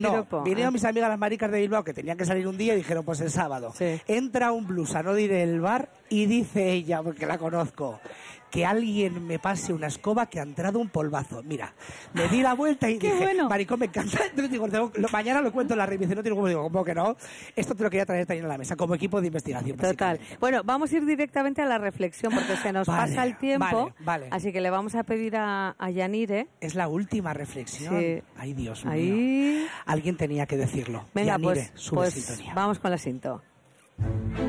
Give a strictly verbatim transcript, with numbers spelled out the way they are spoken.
No, piropo. vinieron Ah. mis amigas las maricas de Bilbao que tenían que salir un día y dijeron, pues el sábado. Sí. Entra un blusa, no diré el bar, y dice ella, porque la conozco, que alguien me pase una escoba que ha entrado un polvazo. Mira, me di la vuelta y ¡Qué dije, bueno! maricón, me encanta. Entonces digo, tengo- lo- mañana lo cuento en la red. Y me dice, no tengo cómo. Digo, ¿cómo que no? Esto te lo quería traer también a la mesa, como equipo de investigación. Total. básicamente. Bueno, vamos a ir directamente a la reflexión porque se nos Vale, pasa el tiempo. vale, vale. Así que le vamos a pedir a, a Yanire. Es la última reflexión. Sí. Ay, Dios mío. Ahí. Alguien tenía que decirlo. Venga, Yanire, pues, sube pues sintonía. vamos con la cinta.